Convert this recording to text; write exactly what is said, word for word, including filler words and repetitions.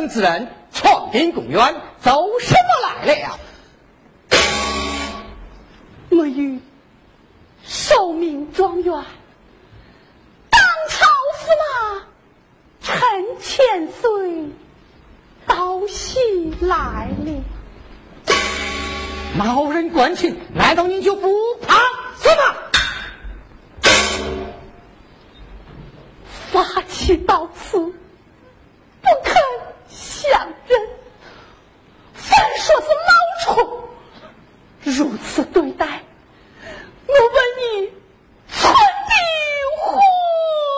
等之人闯进公园，走什么来了？ 我与寿命庄园当朝驸马陈千岁到西来了。 毛人关情，难道您就不怕死吗？ 发起到此，